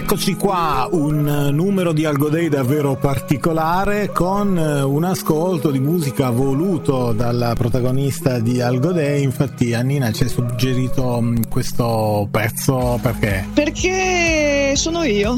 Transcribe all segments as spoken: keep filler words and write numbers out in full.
Eccoci qua, un numero di Algo Day davvero particolare, con un ascolto di musica voluto dalla protagonista di Algo Day. Infatti Annina ci ha suggerito questo pezzo perché? Perché sono io.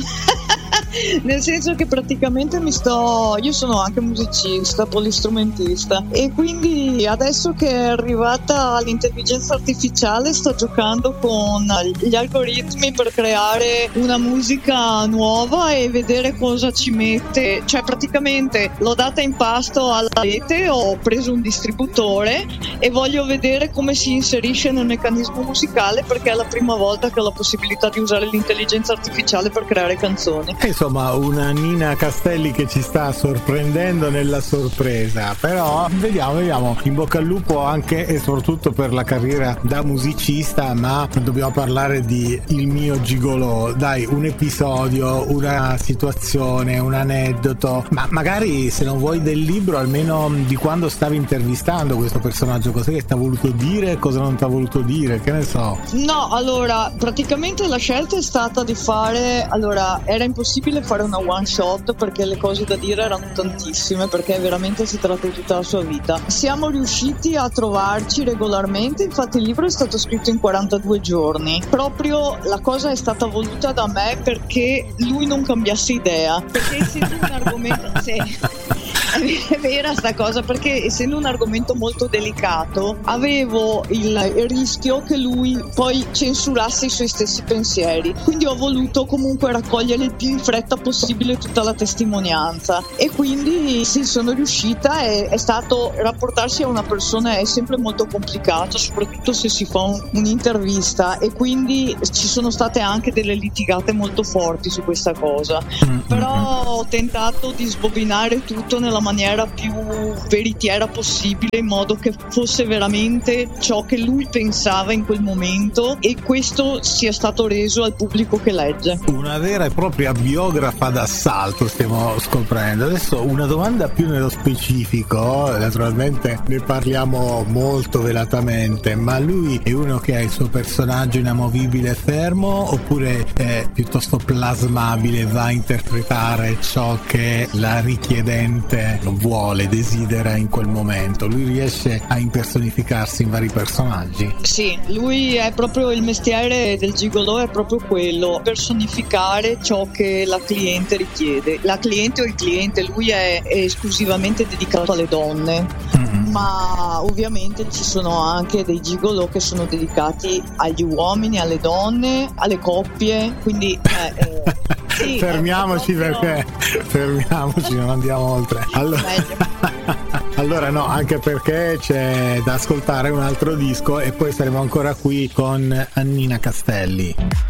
Nel senso che praticamente mi sto io sono anche musicista, polistrumentista, e quindi adesso che è arrivata l'intelligenza artificiale sto giocando con gli algoritmi per creare una musica nuova e vedere cosa ci mette. Cioè praticamente l'ho data in pasto alla rete, ho preso un distributore e voglio vedere come si inserisce nel meccanismo musicale, perché è la prima volta che ho la possibilità di usare l'intelligenza artificiale per creare canzoni. Insomma, una Nina Castelli che ci sta sorprendendo nella sorpresa, però vediamo, vediamo. In bocca al lupo anche e soprattutto per la carriera da musicista, ma dobbiamo parlare di Il mio gigolò. Dai, un episodio, una situazione, un aneddoto, ma magari se non vuoi del libro, almeno di quando stavi intervistando questo personaggio, cosa che ti ha voluto dire, cosa non ti ha voluto dire, che ne so. No, allora, praticamente la scelta è stata di fare, allora, era impossibile fare una one shot perché le cose da dire erano tantissime, perché veramente si tratta di tutta la sua vita. Siamo riusciti a trovarci regolarmente, infatti il libro è stato scritto in quarantadue giorni. Proprio la cosa è stata voluta da me perché lui non cambiasse idea, perché essendo un argomento sì, è vera sta cosa, perché essendo un argomento molto delicato avevo il rischio che lui poi censurasse i suoi stessi pensieri, quindi ho voluto comunque raccogliere il più in fretta possibile tutta la testimonianza, e quindi sì, sono riuscita. E è stato rapportarsi a una persona è sempre molto complicato, soprattutto se si fa un, un'intervista, e quindi ci sono state anche delle litigate molto forti su questa cosa, però ho tentato di sbobinare tutto nella maniera più veritiera possibile, in modo che fosse veramente ciò che lui pensava in quel momento, e questo sia stato reso al pubblico che legge. Una vera e propria biografa d'assalto stiamo scoprendo. Adesso una domanda più nello specifico, naturalmente ne parliamo molto velatamente, ma lui è uno che ha il suo personaggio inamovibile e fermo, oppure è piuttosto plasmabile, va a interpretare ciò che la richiedente vuole, desidera in quel momento? Lui riesce a impersonificarsi in vari personaggi? Sì, lui è proprio, il mestiere del gigolò è proprio quello, personificare ciò che la cliente richiede, la cliente o il cliente. Lui è, è esclusivamente dedicato alle donne, mm-hmm. ma ovviamente ci sono anche dei gigolò che sono dedicati agli uomini, alle donne, alle coppie, quindi eh, eh, sì, fermiamoci proprio... perché fermiamoci, non andiamo oltre. Allora, allora no, anche perché c'è da ascoltare un altro disco e poi saremo ancora qui con Annina Castelli.